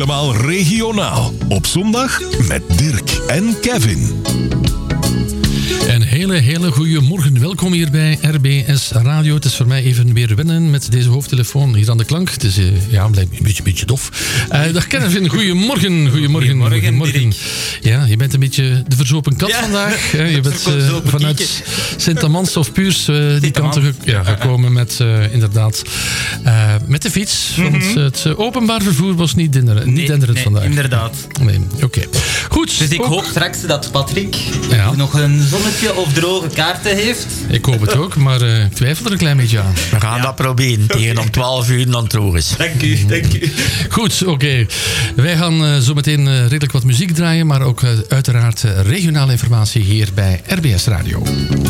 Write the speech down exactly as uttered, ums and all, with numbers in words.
helemaal regionaal. Op zondag met Dirk en Kevin. Een hele, hele goede morgen. Welkom hier bij R B S Radio. Het is voor mij even weer wennen met deze hoofdtelefoon hier aan de klank. Het is, uh, ja, blijft een beetje, beetje dof. Uh, dag Kevin, goedemorgen. Goedemorgen. Goedemorgen. Ja, je bent een beetje de verzopen kat ja. vandaag. Uh, je bent uh, vanuit Sint-Amans of Puurs uh, die kant ge- ja, gekomen met, uh, inderdaad, uh, met de fiets. Mm-hmm. Want het uh, openbaar vervoer was niet, dinder, niet nee, denderend nee, vandaag. Inderdaad. Nee, oké. Okay. Goed. Dus ik ook... hoop straks dat Patrick ja. nog een zonnetje of droge kaarten heeft. Ik hoop het ook, maar uh, ik twijfel er een klein beetje aan. We gaan ja. dat proberen. Tegen okay. om twaalf uur dan droog is. Dank u, dank u. Goed, oké. Okay. Wij gaan uh, zo meteen uh, redelijk wat muziek draaien, maar ook uh, uiteraard uh, regionale informatie hier bij R B S Radio.